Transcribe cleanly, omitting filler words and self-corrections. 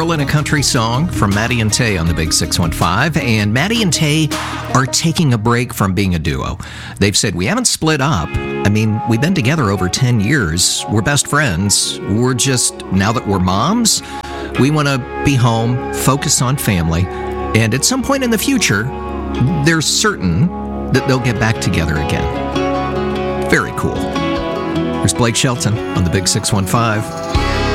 Girl in a Country Song from Maddie and Tay on the Big 615. And Maddie and Tay are taking a break from being a duo. They've said, we haven't split up. I mean, we've been together over 10 years. We're best friends. We're just, now that we're moms, we want to be home, focus on family. And at some point in the future, they're certain that they'll get back together again. Very cool. Here's Blake Shelton on the Big 615.